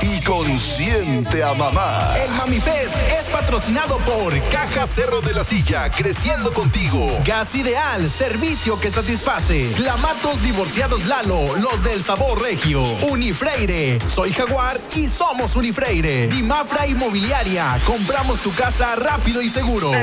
y consiente a mamá. El Mami Fest es patrocinado por Caja Cerro de la Silla, creciendo contigo. Gas Ideal, servicio que satisface. Clamatos Divorciados Lalo, los del sabor regio. Unifreire, soy Jaguar y somos Unifreire. Dimafra Inmobiliaria, compramos tu casa rápido y seguro.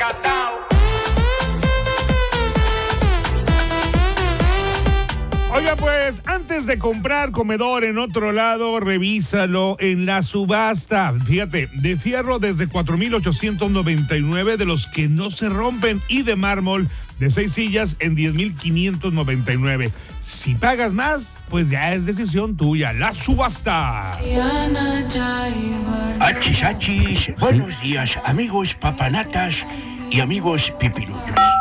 Oiga, pues, antes de comprar comedor en otro lado, revísalo en la subasta. Fíjate, de fierro desde 4,899 de los que no se rompen y de mármol de 6 sillas en 10,599. Si pagas más, pues ya es decisión tuya. La subasta. Achis, achis. Buenos días, amigos papanatas y amigos pipirullos.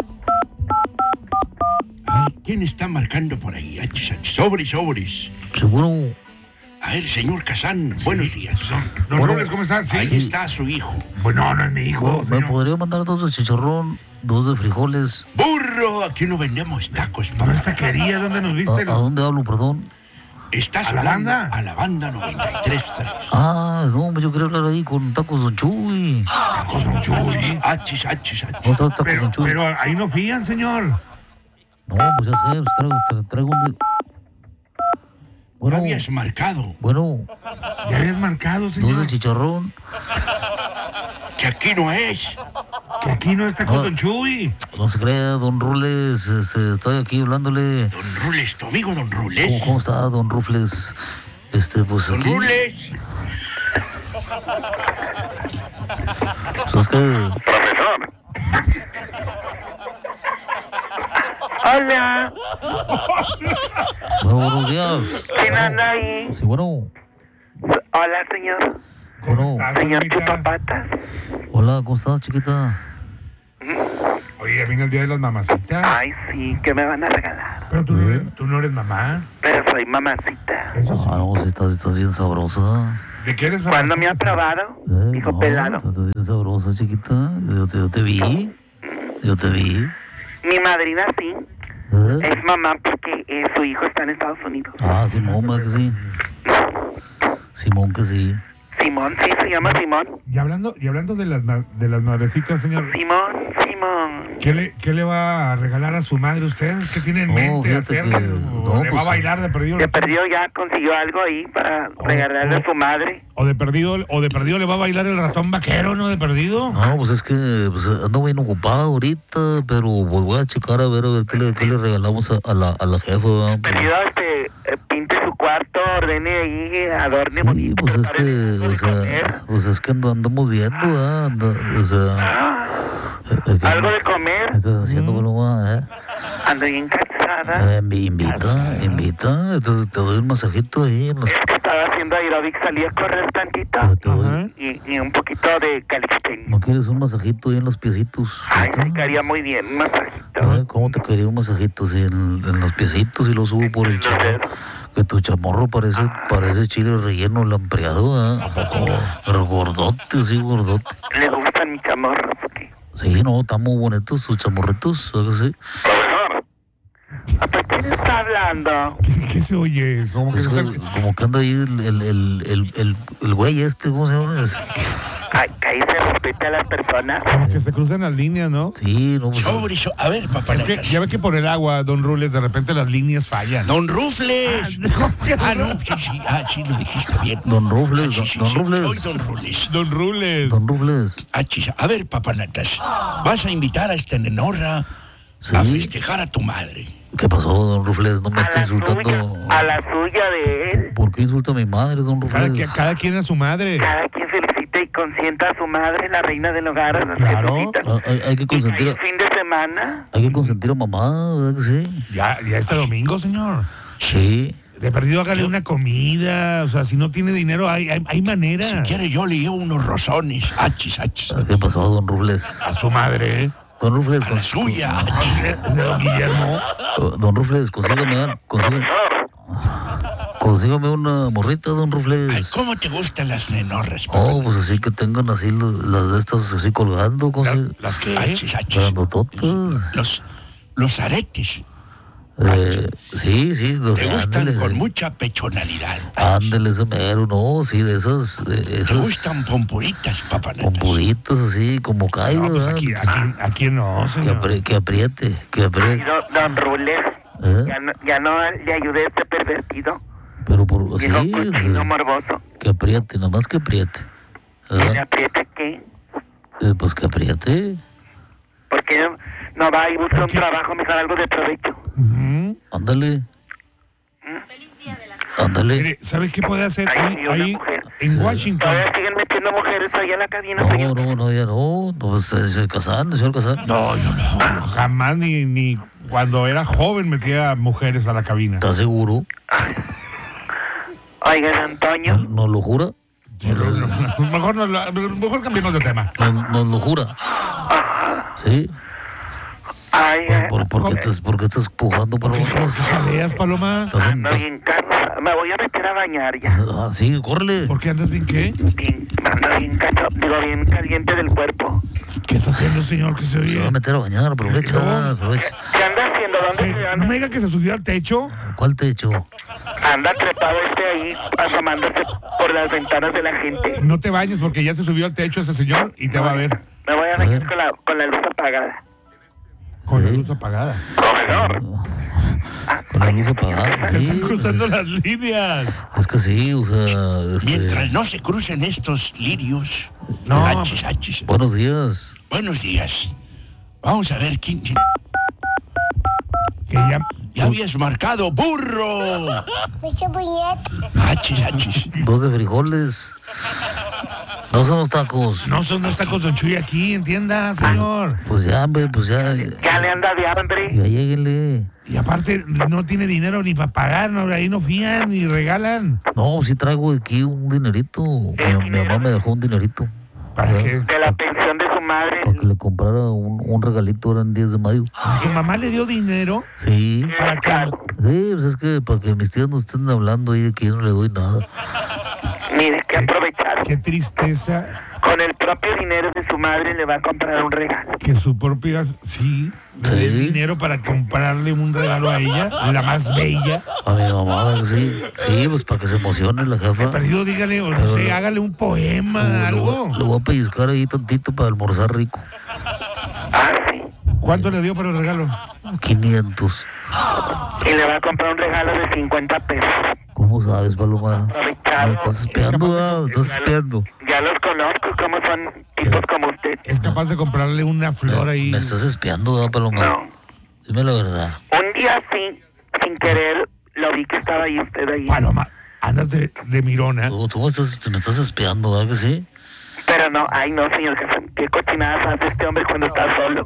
¿Quién está marcando por ahí? Achis, achis. Sobres. Seguro. A ver, señor Kazán, buenos días. Don Robles, ¿cómo estás? Sí. Ahí está su hijo. Bueno, no es mi hijo, ¿Me podría mandar 2 de chicharrón, 2 de frijoles? ¡Burro! Aquí no vendemos tacos, papá. ¿No esta quería? ¿Dónde nos viste? ¿A dónde hablo, perdón? ¿Estás ¿A la hablando? banda? A la banda 93.3. No, yo quería hablar ahí con Tacos Don Chuy. Tacos Don Chuy. Achis. ¿No está Tacos Don Chuy? Pero ahí no fían, señor. No, pues ya sé, pues traigo un... Bueno, no habías marcado. Bueno. Ya habías marcado, señor. 2 de chicharrón. Que aquí no es. Que aquí no está con Don Chuy. No se crea, Don Rules, estoy aquí hablándole. Don Rules, tu amigo Don Rules. ¿Cómo está, Don Rufles? Pues Don aquí... Rules. Pues es que... Profesor. Hola. Bueno, buenos días. ¿Quién anda ahí? Sí, bueno. Hola, señor. ¿Cómo Bueno. estás, Señor señorita? Chupapatas. Hola, ¿cómo estás, chiquita? Oye, ya viene el día de las mamacitas. Ay, sí, ¿qué me van a regalar? Pero tú no eres mamá. Pero soy mamacita. Eso sí. No, si estás bien sabrosa. ¿De qué eres mamá? ¿Cuándo me ha probado? Hijo No, pelado. estás bien sabrosa, chiquita. Yo te vi. Yo te vi. Mi madrina sí. Es mamá porque su hijo está en Estados Unidos. Simón, ¿verdad que sí? Simón, que sí. Simón, sí, se llama Simón. Y hablando de las madrecitas, señor. Simón. ¿Qué le va a regalar a su madre usted? ¿Qué tiene en mente fíjate hacerle? que- ¿O no, le va pues, a bailar de perdido? De perdido ya consiguió algo ahí para regalarle a su madre. ¿O de perdido le va a bailar el ratón vaquero, no? ¿De perdido? No, pues es que ando bien ocupado ahorita, pero pues voy a checar a ver qué le regalamos a la jefa. ¿verdad? Perdido, pinte su cuarto, ordene ahí, adorne Sí, bonito. pues es prepare que, algo de comer. andamos viendo, ¿verdad? Algo de comer. ¿Qué estás haciendo, Paloma? Ando bien cansada. Invita, te doy un masajito ahí en los... Es que estaba haciendo aeróbic, salí a correr tantito. te doy- Y un poquito de calistenia. ¿No quieres un masajito ahí en los piecitos? Ay, sí, caería muy bien, un masajito. ¿Cómo te quería un masajito así en los piecitos y lo subo por el chamorro? Que tu chamorro parece chile relleno lampreado, ¿eh? ¿A poco? Pero gordote, sí, gordote. ¿Le gustan mis chamorros o qué? Sí, no, están muy bonitos sus chamorritos, ¿sabes? Sí. Profesor. ¿A quién está hablando? ¿Qué se oye? ¿Cómo que Pues se que, como que anda ahí el güey ¿cómo se llama? Ay, ahí se respete a las personas. Como que se cruzan las líneas, ¿no? Sí, no, pues... A ver, Es que papanatas. ya ve que por el agua, Don Rules, de repente las líneas fallan. Don Rufles. Sí, lo dijiste bien. Don Rufles, Sí, Don Rufles. Soy Don Rufles. Don Rules. Don Rufles. A ver, papanatas. Vas a invitar a esta nenorra Sí. a festejar a tu madre. ¿Qué pasó, Don Rufles? No me A está la insultando. suya, a la suya de él. ¿Por qué insulta a mi madre, Don Rufles? Cada quien a su madre. Cada quien felicita y consienta a su madre, la reina del hogar. Las Claro. felicita. Hay que Y consentir el fin de semana. Hay que consentir a mamá, ¿verdad que sí? Ya este domingo, señor. Sí. De perdido, hágale una comida. O sea, si no tiene dinero, hay manera. Si quiere, yo le llevo unos rosones. Achis. ¿Qué pasó, Don Rufles? A su madre, ¿eh? Don Rufles. A la suya. De Don Guillermo. Don Rufles, consígame una morrita, Don Ay, Rufles. ¿cómo te gustan las nenorras, Oh, papanatas? pues así que tengan así las de estas así colgando, ¿Las qué? Achis. grandototas. Los aretes. Sí, o Te sea, gustan ándele, con mucha pechonalidad. ándele ese mero, no, sí, de esas, Te gustan pompuritas, papanatas. con puritos así, como caiga, No, pues ¿verdad? aquí no, señor. Que apriete. Ay, don Rules, ¿Eh? ya no le ayudé a este pervertido. Pero por sí, Dijo cochino morboso. que apriete, nomás que apriete. ¿Y le ¿Verdad? aprieta qué? Pues que apriete. ¿Por qué no va y busca un qué? trabajo mejor, algo de provecho? Ujú. Ándale. Ándale. Mire, ¿sabe qué puede hacer Ay, sí, una ahí mujer. en Sí. Washington? Todavía siguen metiendo mujeres ahí en la cabina, señor. No, ya no. Pues se casan, señor Casar. No, yo no. Jamás ni cuando era joven metía mujeres a la cabina. ¿Estás seguro? Oiga, don Antonio. ¿Nos lo jura? Mejor cambiemos de tema. ¿Nos lo jura? ¿Sí? Ay, ¿Por qué estás pujando, ¿Por Paloma? qué jaleas, Paloma? ando bien cansada. Me voy a meter a bañar ya. Sí, córrele. ¿Por qué andas bien qué? Ando bien bien caliente del cuerpo. ¿Qué está haciendo el señor que se Se va oye? a meter a bañar, aprovecha. ¿Qué anda haciendo? ¿Dónde se No anda? me diga que se subió al techo. ¿Cuál techo? Anda trepado ahí, asomándose por las ventanas de la gente. No te bañes porque ya se subió al techo ese señor y te va a ver Me voy a bañar con la luz apagada. con la Sí. luz apagada. Profesor. Con la luz apagada. Se Sí. están cruzando las líneas. Es que sí, o sea. Mientras no se crucen estos lirios. No. Achis. Buenos días. Buenos días. Vamos a ver quién. Que ya... Ya habías marcado, burro. Achis. 2 de frijoles. 2 son los tacos. No son los tacos Don Chuy aquí, entienda, señor. Pues ya, hombre, pues ya. Ya le anda de hambre. Ya lléguenle. Y aparte no tiene dinero ni para pagar, no, ahí no fían ni regalan. No, sí traigo aquí un dinerito. Mi mamá me dejó un dinerito. ¿Para qué? De la pensión de su madre. Para que le comprara un regalito, eran 10 de mayo. ¿Su mamá le dio dinero? Sí. ¿Para qué? Sí, pues es que para que mis tías no estén hablando ahí de que yo no le doy nada. Mire, que aprovechar. Qué tristeza Con el propio dinero de su madre le va a comprar un regalo. que su propia... Sí, le dé Sí. dinero para comprarle un regalo a ella, la más bella. A mi mamá, sí. Sí, pues para que se emocione la jefa. Perdido, dígale, o no sé, hágale un poema, algo. Le voy a pellizcar ahí tantito para almorzar rico. Ah, sí. ¿Cuánto le dio para el regalo? 500. Y le va a comprar un regalo de 50 pesos. ¿Cómo sabes, Paloma? Aprovechado. Me estás espiando, me estás espiando. Ya los conozco, cómo son tipos como usted. Es capaz de comprarle una flor ahí. Me estás espiando, Paloma. No. Dime la verdad. Un día sí, sin querer, lo vi que estaba ahí usted ahí. Paloma, andas de mirona. Tú me estás espiando, ¿verdad que sí? Pero no, ay no, señor jefe. ¿Qué cochinadas hace este hombre cuando está solo?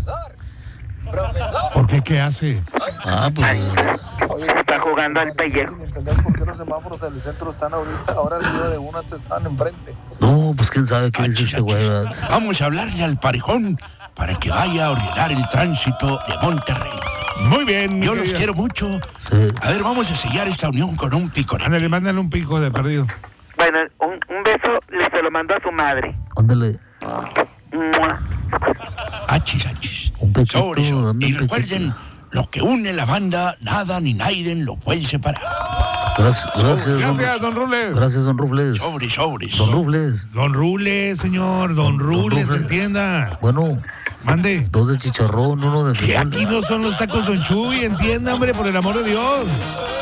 ¿Por qué? ¿Qué hace? Ah, pues. Está jugando al pellejo. ¿Entendés por qué los semáforos del centro están ahorita? Ahora el día de una te están enfrente. No, pues quién sabe qué dice este güey, ¿verdad? Vamos a hablarle al parejón para que vaya a ordenar el tránsito de Monterrey. Muy bien. mi Yo los querida. quiero mucho. Sí. A ver, vamos a sellar esta unión con un picorete. Ándale, mándale un pico de perdido. Bueno, un beso se lo mando a su madre. Ándale. ¡Mua! Achis. Un pechito, Sobre eso. dame un Y pechito. recuerden, lo que une la banda, nada ni Naiden lo puede separar. Gracias, Gracias, don Rules. Gracias, don Rubles. Sobres. Don Rubles. Don Rules, señor. Don Rules, Rules. entienda. Bueno, Mande. 2 de chicharrón, 1 de Que frijol. aquí no son los tacos Don Chuy, entienda, hombre, por el amor de Dios.